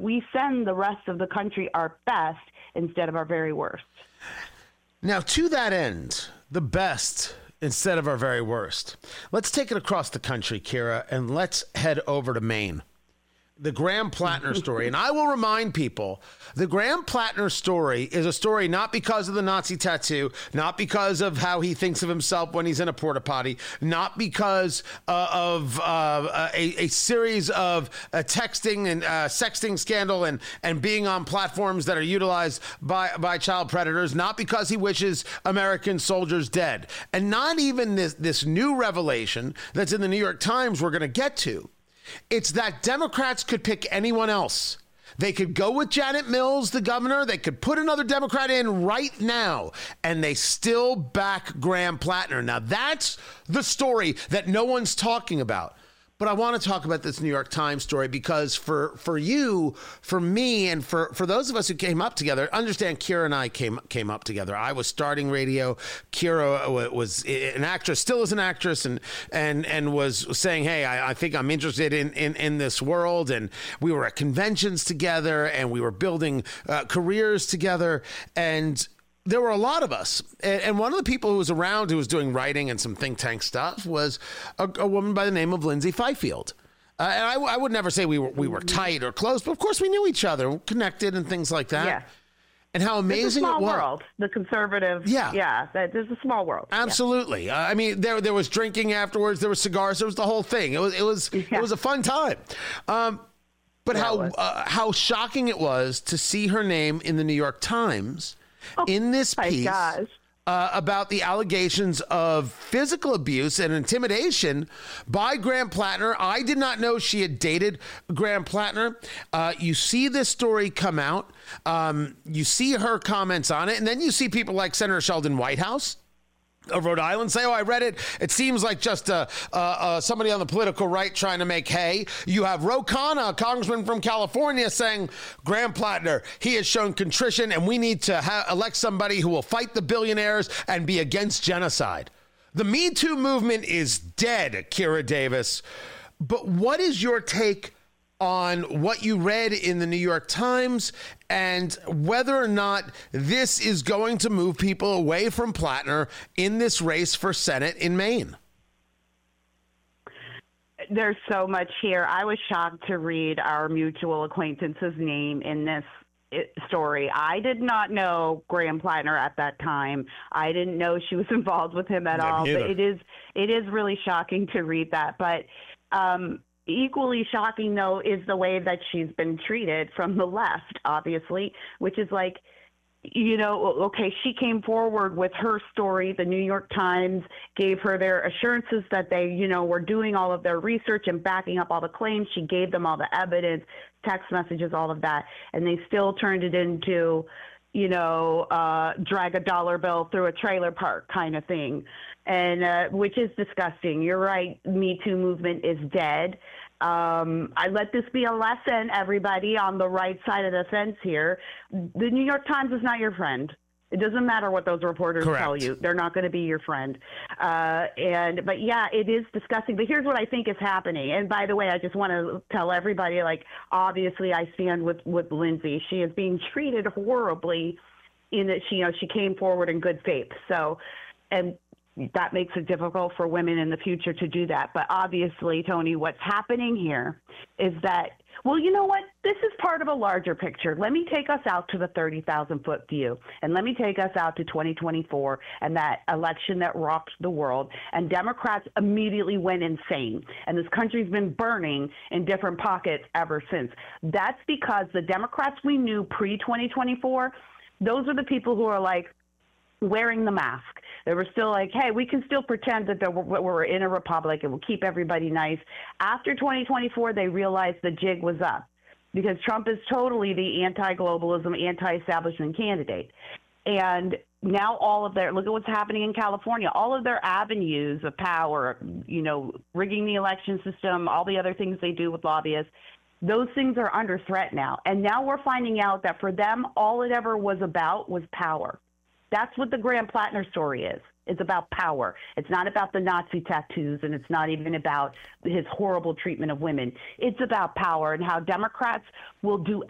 we send the rest of the country our best instead of our very worst. Now, to that end, the best instead of our very worst. Let's take it across the country, Kira, and let's head over to Maine. The Graham Plattner story. And I will remind people, the Graham Plattner story is a story not because of the Nazi tattoo, not because of how he thinks of himself when he's in a porta potty, not because of a series of texting and sexting scandal and being on platforms that are utilized by child predators, not because he wishes American soldiers dead, and not even this new revelation that's in the New York Times we're going to get to. It's that Democrats could pick anyone else. They could go with Janet Mills, the governor. They could put another Democrat in right now, and they still back Graham Plattner. Now, that's the story that no one's talking about. But I want to talk about this New York Times story because for you, for me, and for those of us who came up together, understand Kira and I came up together. I was starting radio. Kira was an actress, still is an actress, and was saying, hey, I think I'm interested in this world. And we were at conventions together, and we were building careers together. And there were a lot of us. And one of the people who was around who was doing writing and some think tank stuff was a woman by the name of Lindsay Fifield. And I would never say we were tight or close, but of course we knew each other, connected and things like that. Yeah. And how amazing it's a small it was. World. The conservative. Yeah. There's a small world. Absolutely. Yeah. I mean, there was drinking afterwards. There was cigars. There was the whole thing. It was a fun time. But how shocking it was to see her name in the New York Times in this piece about the allegations of physical abuse and intimidation by Graham Plattner. I did not know she had dated Graham Plattner. You see this story come out. You see her comments on it. And then you see people like Senator Sheldon Whitehouse of Rhode Island say, I read it. It seems like just somebody on the political right trying to make hay. You have Ro Khanna, a congressman from California, saying, Graham Plattner, he has shown contrition, and we need to elect somebody who will fight the billionaires and be against genocide. The Me Too movement is dead, Kira Davis. But what is your take on what you read in the New York Times and whether or not this is going to move people away from Plattner in this race for Senate in Maine? There's so much here. I was shocked to read our mutual acquaintance's name in this story. I did not know Graham Plattner at that time. I didn't know she was involved with him at all. But it is really shocking to read that. But equally shocking, though, is the way that she's been treated from the left, obviously, which is like, okay, she came forward with her story. The New York Times gave her their assurances that they, were doing all of their research and backing up all the claims. She gave them all the evidence, text messages, all of that, and they still turned it into, drag a dollar bill through a trailer park kind of thing. And which is disgusting. You're right. Me Too movement is dead. I let this be a lesson, everybody on the right side of the fence here. The New York Times is not your friend. It doesn't matter what those reporters tell you. They're not going to be your friend. But yeah, it is disgusting. But here's what I think is happening. And by the way, I just want to tell everybody, obviously I stand with Lindsay. She is being treated horribly in that she came forward in good faith. So, and that makes it difficult for women in the future to do that. But obviously, Tony, what's happening here is that, well, you know what? This is part of a larger picture. Let me take us out to the 30,000-foot view, and let me take us out to 2024 and that election that rocked the world. And Democrats immediately went insane, and this country's been burning in different pockets ever since. That's because the Democrats we knew pre-2024, those are the people who are wearing the mask. They were still hey, we can still pretend that we're in a republic and we'll keep everybody nice. After 2024, they realized the jig was up because Trump is totally the anti-globalism, anti-establishment candidate. And now look at what's happening in California. All of their avenues of power, rigging the election system, all the other things they do with lobbyists, those things are under threat now. And now we're finding out that for them, all it ever was about was power. That's what the Graham Plattner story is. It's about power. It's not about the Nazi tattoos, and it's not even about his horrible treatment of women. It's about power and how Democrats will do